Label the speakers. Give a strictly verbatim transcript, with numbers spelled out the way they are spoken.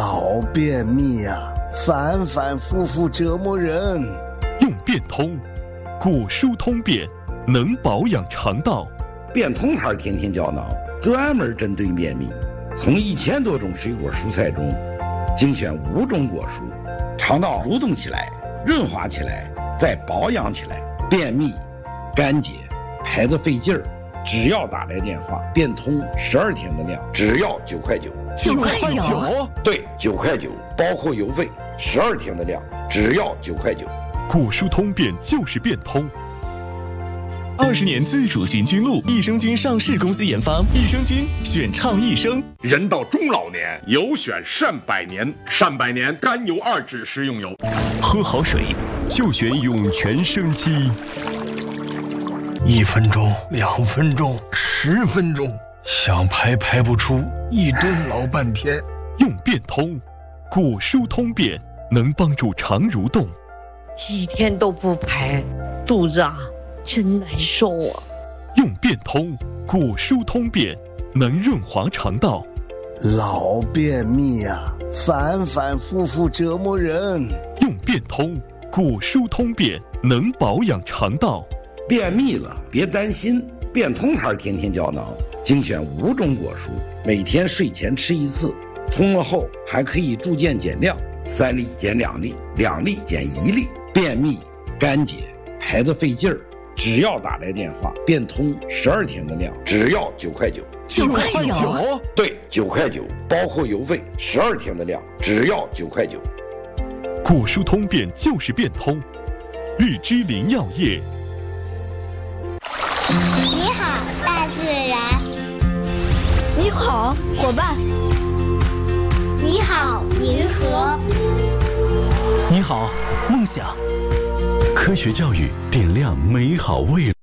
Speaker 1: 老便秘啊，反反复复折磨人。
Speaker 2: 用变通，果蔬通便，能保养肠道。
Speaker 3: 变通牌天天胶囊专门针对便秘，从一千多种水果蔬菜中精选五种果蔬，肠道蠕动起来，润滑起来，再保养起来。便秘、干结、排得费劲儿，只要打来电话，变通十二天的量，只要九块九。
Speaker 4: 九块九？
Speaker 3: 对，九块九，包括邮费，十二天的量，只要九块九。
Speaker 2: 果蔬通便就是变通。
Speaker 5: 二十年自主行军路，益生菌上市公司研发，益生菌选畅益生。
Speaker 6: 人到中老年，有选善百年，善百年甘油二酯食用油。
Speaker 2: 喝好水就选涌泉生机。
Speaker 7: 一分钟、两分钟、十分钟，想排排不出，一蹲老半天。
Speaker 2: 用变通，果蔬通便，能帮助肠蠕动。
Speaker 4: 几天都不排，肚子啊真难受啊。
Speaker 2: 用变通，果蔬通便，能润滑肠道。
Speaker 1: 老便秘啊，反反复复折磨人。
Speaker 2: 用变通，果蔬通便，能保养肠道。
Speaker 3: 便秘了别担心，变通牌天天胶囊精选五种果蔬，每天睡前吃一次，通了后还可以逐渐减量，三粒减两粒，两粒减一粒。便秘、干结、排得费劲儿，只要打来电话，变通十二天的量，只要九块九。
Speaker 4: 九块九？
Speaker 3: 对，九块九，包括邮费，十二天的量，只要九块九。
Speaker 2: 果蔬通便就是变通，日之林药业。
Speaker 8: 你好，大自然。
Speaker 4: 你好，伙伴。
Speaker 8: 你好，银河。
Speaker 5: 你好，梦想。
Speaker 2: 科学教育点亮美好未来。